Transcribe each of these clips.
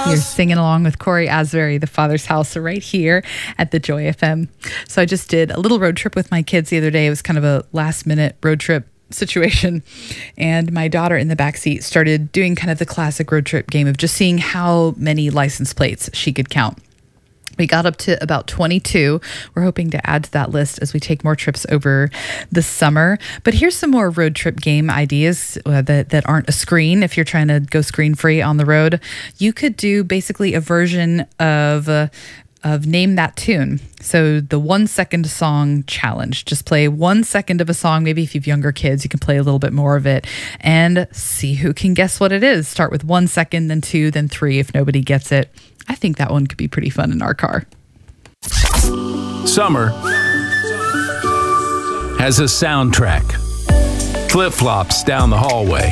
You're singing along with Corey Asbury, The Father's House, right here at the Joy FM. So I just did a little road trip with my kids the other day. It was kind of a last-minute road trip situation. And my daughter in the backseat started doing kind of the classic road trip game of just seeing how many license plates she could count. We got up to about 22. We're hoping to add to that list as we take more trips over the summer. But here's some more road trip game ideas that aren't a screen. If you're trying to go screen free on the road, you could do basically a version of Name That Tune. So the 1 second song challenge. Just play 1 second of a song. Maybe if you have younger kids, you can play a little bit more of it and see who can guess what it is. Start with 1 second, then 2, then 3 if nobody gets it. I think that one could be pretty fun in our car. Summer has a soundtrack. Flip-flops down the hallway.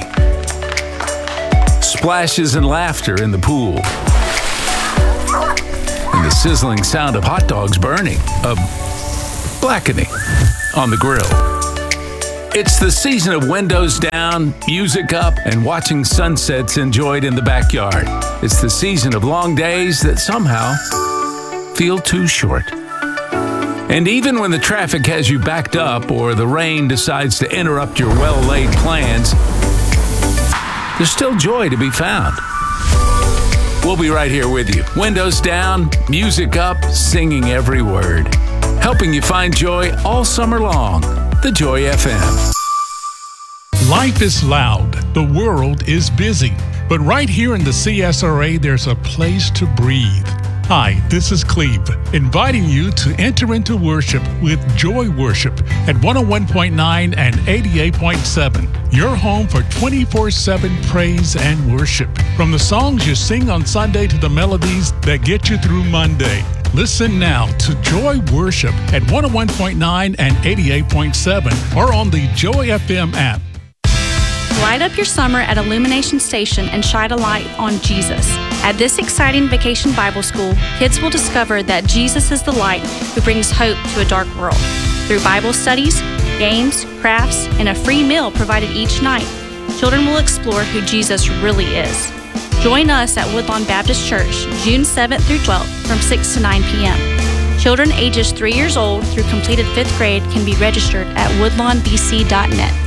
Splashes and laughter in the pool. And the sizzling sound of hot dogs burning, blackening on the grill. It's the season of windows down, music up, and watching sunsets enjoyed in the backyard. It's the season of long days that somehow feel too short. And even when the traffic has you backed up or the rain decides to interrupt your well-laid plans, there's still joy to be found. We'll be right here with you. Windows down, music up, singing every word. Helping you find joy all summer long. The Joy FM. Life is loud. The world is busy. But right here in the CSRA, there's a place to breathe. Hi, this is Cleve, inviting you to enter into worship with Joy Worship at 101.9 and 88.7. Your home for 24/7 praise and worship. From the songs you sing on Sunday to the melodies that get you through Monday. Listen now to Joy Worship at 101.9 and 88.7 or on the Joy FM app. Light up your summer at Illumination Station and shine a light on Jesus. At this exciting vacation Bible school, kids will discover that Jesus is the light who brings hope to a dark world. Through Bible studies, games, crafts, and a free meal provided each night, children will explore who Jesus really is. Join us at Woodlawn Baptist Church, June 7th through 12th from 6 to 9 p.m. Children ages 3 years old through completed 5th grade can be registered at woodlawnbc.net.